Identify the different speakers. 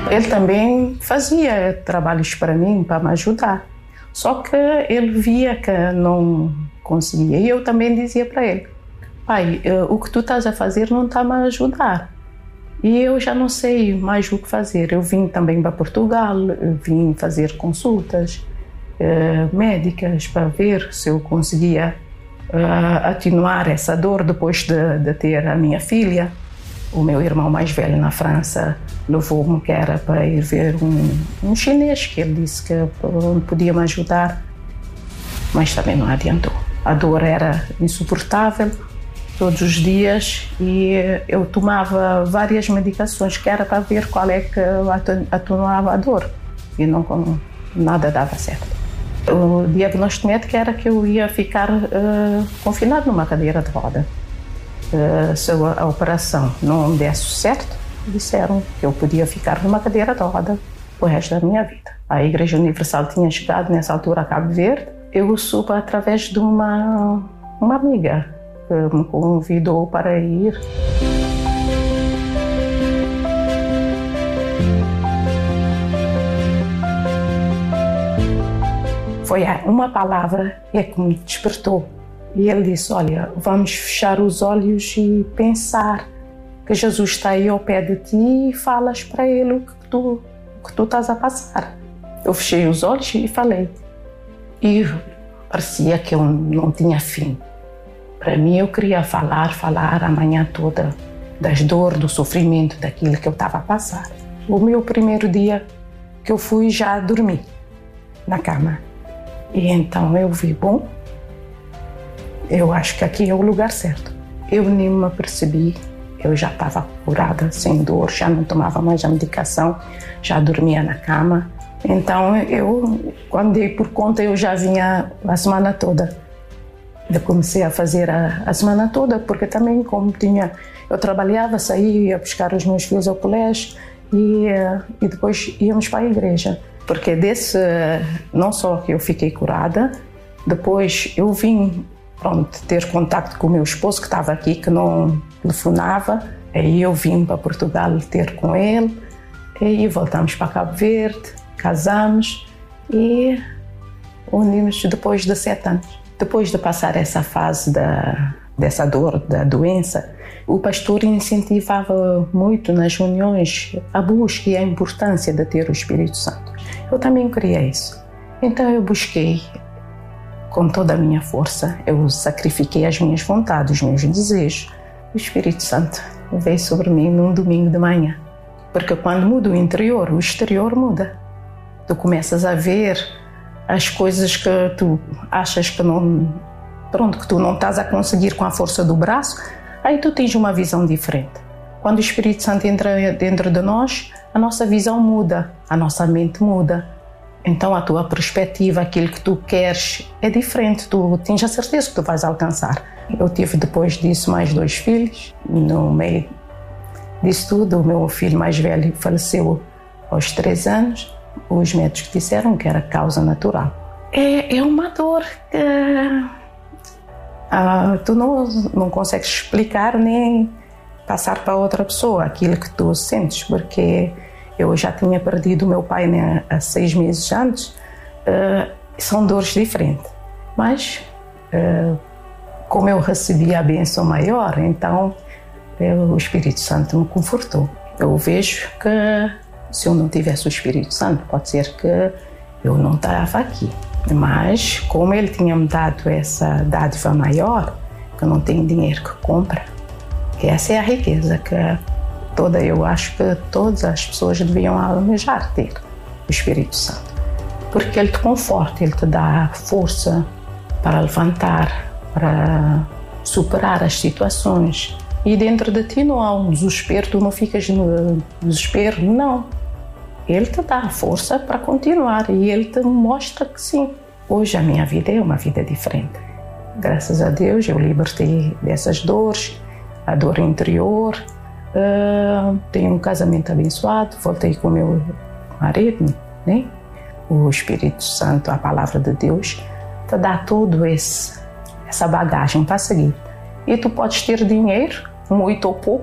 Speaker 1: Ele também fazia trabalhos para mim, para me ajudar. Só que ele via que não conseguia. E eu também dizia para ele: pai, o que tu estás a fazer não está a me ajudar. E eu já não sei mais o que fazer. Eu vim também para Portugal, vim fazer consultas médicas para ver se eu conseguia atenuar essa dor depois de ter a minha filha. O meu irmão mais velho na França levou-me que era para ir ver um chinês, que ele disse que podia me ajudar, mas também não adiantou. A dor era insuportável todos os dias e eu tomava várias medicações que era para ver qual é que atenuava a dor e nada dava certo. O diagnóstico médico era que eu ia ficar confinado numa cadeira de roda. Se a operação não desse certo, disseram que eu podia ficar numa cadeira de roda o resto da minha vida. A Igreja Universal tinha chegado nessa altura a Cabo Verde. Eu soube através de uma amiga que me convidou para ir. Foi uma palavra que me despertou. E ele disse: olha, vamos fechar os olhos e pensar que Jesus está aí ao pé de ti e falas para ele o que tu estás a passar. Eu fechei os olhos e falei. E parecia que eu não tinha fim. Para mim, eu queria falar a manhã toda das dores, do sofrimento, daquilo que eu estava a passar. O meu primeiro dia que eu fui, já dormi na cama. E então eu vi, bom, eu acho que aqui é o lugar certo. Eu nem me apercebi, eu já estava curada, sem dor, já não tomava mais a medicação, já dormia na cama. Então eu, quando dei por conta, eu já vinha a semana toda. Eu comecei a fazer a semana toda, porque também como eu trabalhava, saía, ia buscar os meus filhos ao colégio e depois íamos para a igreja. Porque não só que eu fiquei curada, depois eu vim ter contacto com o meu esposo que estava aqui, que não telefonava. Aí eu vim para Portugal ter com ele, e voltamos para Cabo Verde, casamos e unimos depois de 7 anos. Depois de passar essa fase dessa dor, da doença, o pastor incentivava muito nas reuniões a busca e a importância de ter o Espírito Santo. Eu também queria isso. Então eu busquei com toda a minha força, eu sacrifiquei as minhas vontades, os meus desejos. O Espírito Santo veio sobre mim num domingo de manhã. Porque quando muda o interior, o exterior muda. Tu começas a ver as coisas que tu achas que que tu não estás a conseguir com a força do braço, aí tu tens uma visão diferente. Quando o Espírito Santo entra dentro de nós, a nossa visão muda, a nossa mente muda. Então a tua perspectiva, aquilo que tu queres é diferente, tu tens a certeza que tu vais alcançar. Eu tive depois disso mais 2 filhos. No meio disso tudo, o meu filho mais velho faleceu aos 3 anos. Os médicos disseram que era causa natural. É uma dor que tu não consegues explicar nem passar para outra pessoa aquilo que tu sentes, porque eu já tinha perdido o meu pai, né, há 6 meses antes. São dores diferentes, mas como eu recebi a bênção maior, então o Espírito Santo me confortou. Eu vejo que se eu não tivesse o Espírito Santo, pode ser que eu não estava aqui. Mas como ele tinha me dado essa dádiva maior, que eu não tenho dinheiro que compra, que essa é a riqueza que eu acho que todas as pessoas deviam almejar ter, o Espírito Santo. Porque ele te conforta, ele te dá força para levantar, para superar as situações. E dentro de ti não há um desespero, tu não ficas no desespero, não. Ele te dá a força para continuar e ele te mostra que sim. Hoje a minha vida é uma vida diferente. Graças a Deus eu libertei dessas dores, a dor interior. Tenho um casamento abençoado, voltei com o meu marido, né? O Espírito Santo, a palavra de Deus, te dá tudo essa bagagem para seguir. E tu podes ter dinheiro, muito ou pouco,